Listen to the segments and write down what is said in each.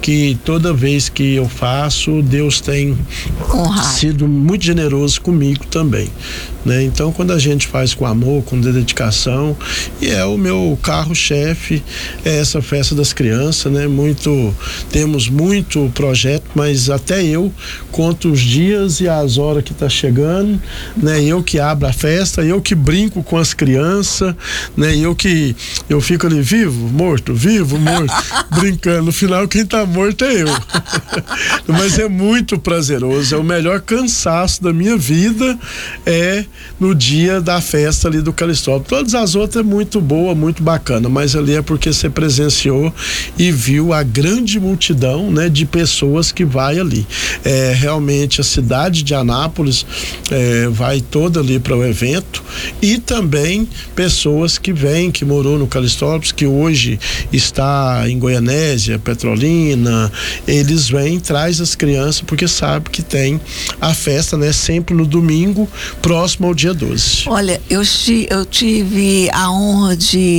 que toda vez que eu faço, Deus tem sido muito generoso comigo também, né? Então, quando a gente faz com amor, com dedicação, e é o meu carro-chefe, é essa festa das crianças, né? Temos muito projeto, mas até eu conto os dias e as horas que tá chegando, né? Eu que abro a festa, eu que brinco com as crianças, né? Eu fico ali vivo, morto, brincando. No final, quem tá morto é eu. Mas é muito prazeroso, é o melhor cansaço da minha vida, é no dia da festa ali do Calistópolis. Todas as outras é muito boa, muito bacana, mas ali é porque você presenciou e viu a grande multidão, né, de pessoas que vai ali. Realmente a cidade de Anápolis vai toda ali para o evento, e também pessoas que vêm, que morou no Calistópolis, que hoje está em Goianésia, Petrolina, eles vêm, traz as crianças, porque sabe que tem a festa, né, sempre no domingo, próximo ao dia 12. Olha, eu tive a honra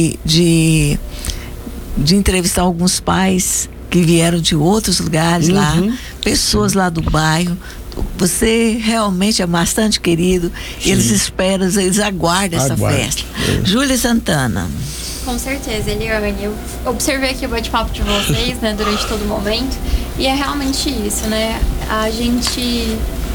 de entrevistar alguns pais que vieram de outros lugares lá, pessoas lá do bairro. Você realmente é bastante querido. Sim. Eles aguardam essa festa. Júlia Santana. Com certeza, Eliane. Eu observei aqui o bate-papo de vocês, né, durante todo o momento, e é realmente isso, né? A gente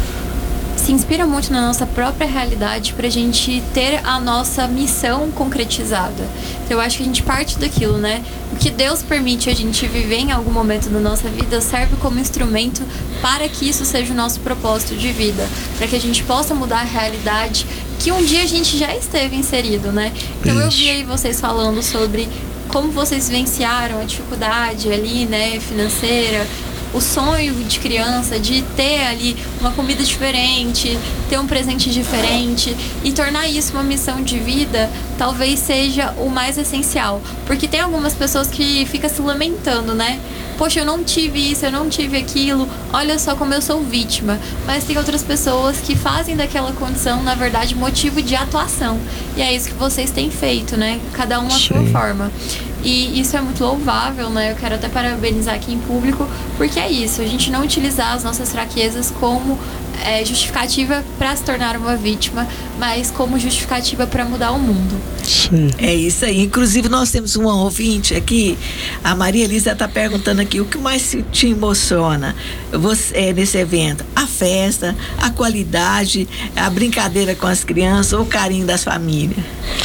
se inspira muito na nossa própria realidade pra gente ter a nossa missão concretizada. Então, eu acho que a gente parte daquilo, né? O que Deus permite a gente viver em algum momento da nossa vida serve como instrumento para que isso seja o nosso propósito de vida, para que a gente possa mudar a realidade que um dia a gente já esteve inserido, né? Então, eu vi aí vocês falando sobre como vocês vivenciaram a dificuldade ali, né, financeira, o sonho de criança de ter ali uma comida diferente, ter um presente diferente, e tornar isso uma missão de vida talvez seja o mais essencial, porque tem algumas pessoas que ficam se lamentando, né? Poxa, eu não tive isso, eu não tive aquilo, olha só como eu sou vítima. Mas tem outras pessoas que fazem daquela condição, na verdade, motivo de atuação, e é isso que vocês têm feito, né? Cada um à sua forma. E isso é muito louvável, né? Eu quero até parabenizar aqui em público, porque é isso, a gente não utilizar as nossas fraquezas como justificativa para se tornar uma vítima, mas como justificativa para mudar o mundo. Sim. É isso aí. Inclusive, nós temos uma ouvinte aqui, a Maria Elisa está perguntando aqui: o que mais te emociona nesse evento? A festa, a qualidade, a brincadeira com as crianças ou o carinho das famílias?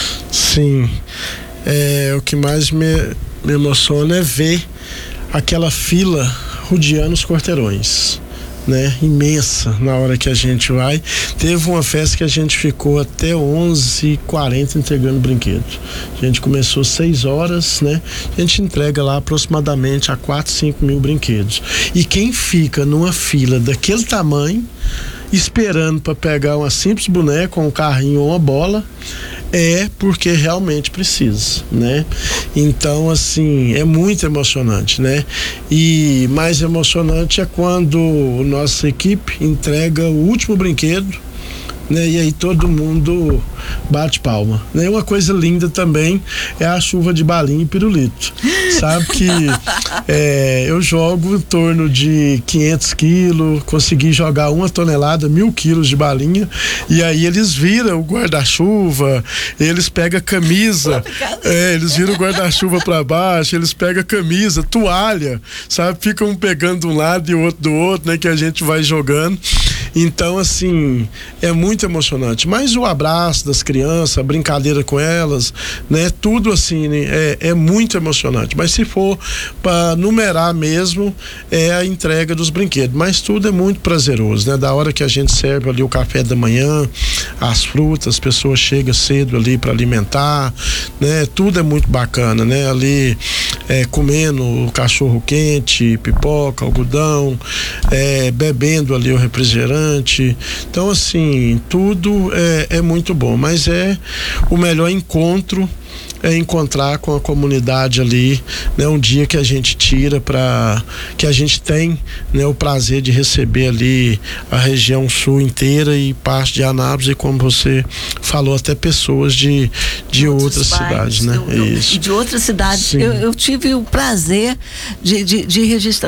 Sim. O que mais me emociona é ver aquela fila rodeando os quarteirões, né? Imensa na hora que a gente vai. Teve uma festa que a gente ficou até 11h40 entregando brinquedos. A gente começou 6 horas, né? A gente entrega lá aproximadamente a 4, 5 mil brinquedos. E quem fica numa fila daquele tamanho, esperando para pegar uma simples boneca, um carrinho ou uma bola, é porque realmente precisa, né? Então, assim, é muito emocionante, né? E mais emocionante é quando nossa equipe entrega o último brinquedo, né? E aí todo mundo bate palma, né? Uma coisa linda também é a chuva de balinha e pirulito. Sabe que eu jogo em torno de 500 quilos, consegui jogar 1 tonelada, 1.000 quilos de balinha, e aí eles viram o guarda-chuva, eles pegam camisa, eles viram o guarda-chuva para baixo, eles pegam camisa, toalha, sabe? Ficam pegando um lado e o outro do outro, né? Que a gente vai jogando. Então, assim, é muito emocionante. Mas o abraço das crianças, a brincadeira com elas, né? Tudo assim, né? É muito emocionante. Mas se for para numerar mesmo, é a entrega dos brinquedos. Mas tudo é muito prazeroso, né? Da hora que a gente serve ali o café da manhã, as frutas, as pessoas chegam cedo ali para alimentar, né? Tudo é muito bacana, né? Ali comendo cachorro quente, pipoca, algodão, bebendo ali o refrigerante. Então, assim, tudo é muito bom, mas o melhor encontro é encontrar com a comunidade ali, né? Um dia que a gente tira que a gente tem, né, o prazer de receber ali a região sul inteira e parte de Anápolis, e como você falou, até pessoas de outras cidades, né? Isso. De outras cidades. Eu tive o prazer de registrar